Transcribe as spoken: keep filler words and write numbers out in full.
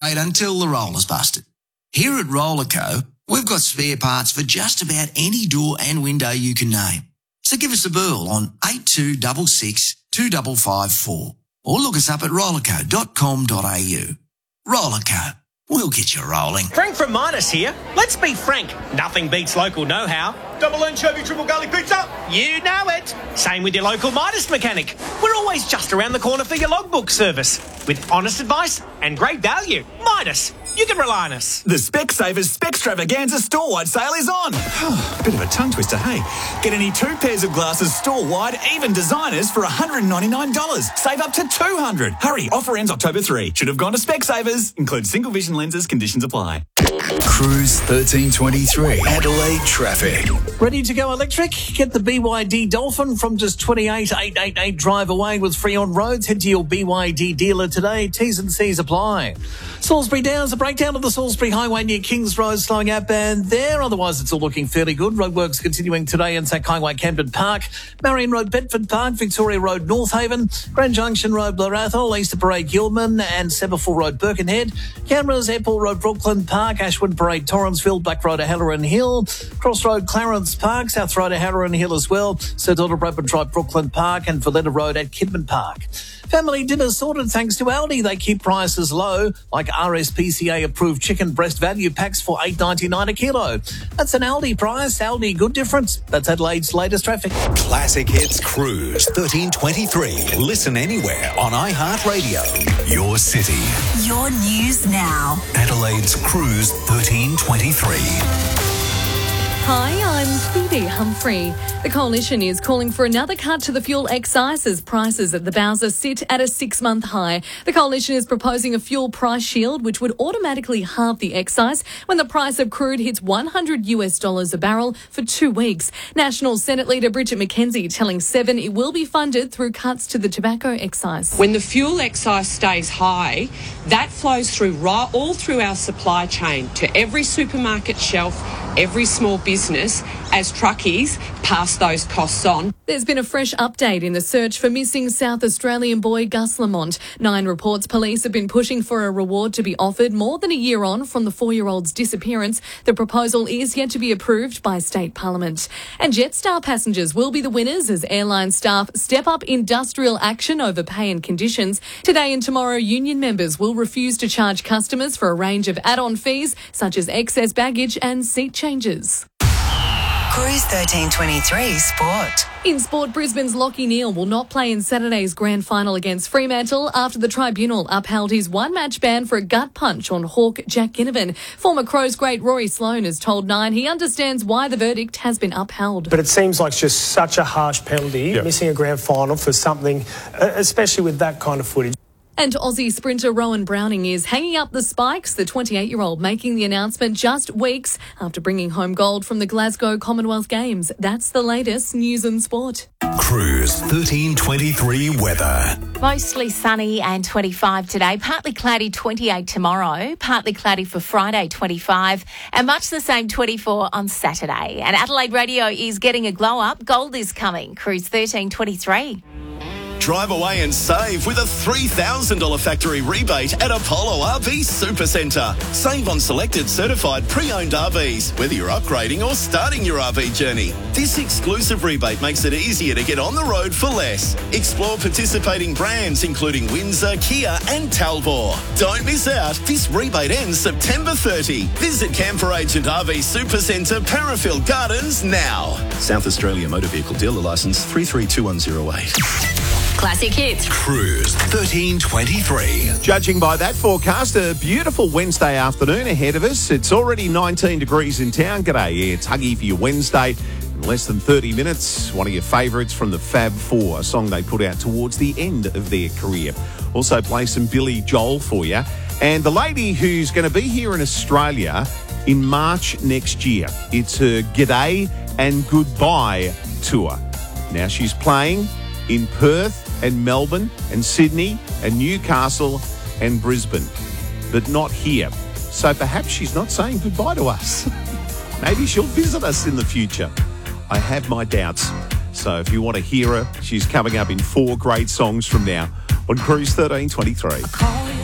wait until the roller's busted. Here at Rollerco, we've got spare parts for just about any door and window you can name. So give us a burl on eight two six six, two five five four or look us up at rollerco dot com dot a u. Rollerco, we'll get you rolling. Frank from Midas here. Let's be frank, nothing beats local know-how. Double anchovy, triple garlic pizza. You know it. Same with your local Midas mechanic. We're always just around the corner for your logbook service. With honest advice and great value. Midas, you can rely on us. The Specsavers Spextravaganza store-wide sale is on. Bit of a tongue twister, hey? Get any two pairs of glasses store-wide, even designers, for one hundred ninety-nine dollars. Save up to two hundred dollars. Hurry, offer ends October third. Should have gone to Specsavers. Includes single vision lenses, conditions apply. Cruise thirteen twenty-three, Adelaide traffic. Ready to go electric? Get the B Y D Dolphin from just twenty-eight eight eight eight drive away with free on roads. Head to your B Y D dealer today. T's and C's apply. Salisbury Downs, a breakdown of the Salisbury Highway near Kings Road slowing up and there. Otherwise, it's all looking fairly good. Roadworks continuing today in Sack Highway, Camden Park, Marion Road, Bedford Park, Victoria Road, North Haven, Grand Junction Road, Blarathal, Easter Parade, Gilman and Semaphore Road, Birkenhead, Canberra's Airport Road, Brooklyn Park, Ashwood Parade, Torrensville, Black Road, Halloran Hill, Crossroad, Clarence Park, South Road, Halloran Hill as well, Sir Donald Bradford Drive, Brooklyn Park and Valletta Road at Kidman Park. Family dinner sorted thanks to Aldi. They keep prices low, like R S P C A-approved chicken breast value packs for eight dollars ninety-nine a kilo. That's an Aldi price. Aldi, good difference. That's Adelaide's latest traffic. Classic Hits Cruise thirteen twenty-three. Listen anywhere on iHeartRadio. Your city. Your news now. Adelaide's Cruise thirteen twenty-three. Hi, I'm Phoebe Humphrey. The Coalition is calling for another cut to the fuel excise as prices at the Bowser sit at a six-month high. The Coalition is proposing a fuel price shield which would automatically halve the excise when the price of crude hits one hundred US dollars a barrel for two weeks. National Senate Leader Bridget McKenzie telling Seven it will be funded through cuts to the tobacco excise. When the fuel excise stays high, that flows through right all through our supply chain to every supermarket shelf, every small business as truckies pass those costs on. There's been a fresh update in the search for missing South Australian boy Gus Lamont. Nine reports police have been pushing for a reward to be offered more than a year on from the four-year-old's disappearance. The proposal is yet to be approved by State Parliament. And Jetstar passengers will be the winners as airline staff step up industrial action over pay and conditions. Today and tomorrow, union members will refuse to charge customers for a range of add-on fees such as excess baggage and seat changes. Cruise thirteen twenty-three Sport. In sport, Brisbane's Lachie Neale will not play in Saturday's grand final against Fremantle after the tribunal upheld his one-match ban for a gut punch on Hawk Jack Ginnivan. Former Crows great Rory Sloane has told Nine he understands why the verdict has been upheld. But it seems like just such a harsh penalty, yep. Missing a grand final for something, especially with that kind of footage. And Aussie sprinter Rowan Browning is hanging up the spikes, the twenty-eight-year-old making the announcement just weeks after bringing home gold from the Glasgow Commonwealth Games. That's the latest news and sport. Cruise thirteen twenty-three weather. Mostly sunny and twenty-five today, partly cloudy twenty-eight tomorrow, partly cloudy for Friday twenty-five and much the same twenty-four on Saturday. And Adelaide Radio is getting a glow up. Gold is coming. Cruise thirteen twenty-three. Drive away and save with a three thousand dollars factory rebate at Apollo R V Supercentre. Save on selected certified pre-owned R Vs, whether you're upgrading or starting your R V journey. This exclusive rebate makes it easier to get on the road for less. Explore participating brands including Windsor, Kia and Talbot. Don't miss out. This rebate ends September thirtieth. Visit Camper Agent R V Supercentre, Parafield Gardens now. South Australia Motor Vehicle Dealer Licence three three two one zero eight. Classic Hits. Cruise thirteen twenty-three. Judging by that forecast, a beautiful Wednesday afternoon ahead of us. It's already nineteen degrees in town. G'day, yeah, it's Huggy for your Wednesday. In less than thirty minutes, one of your favourites from the Fab Four, a song they put out towards the end of their career. Also play some Billy Joel for you. And the lady who's going to be here in Australia in March next year. It's her G'day and Goodbye tour. Now she's playing in Perth and Melbourne and Sydney and Newcastle and Brisbane, but not here. So perhaps she's not saying goodbye to us. Maybe she'll visit us in the future. I have my doubts. So if you want to hear her, she's coming up in four great songs from now on Cruise thirteen twenty-three.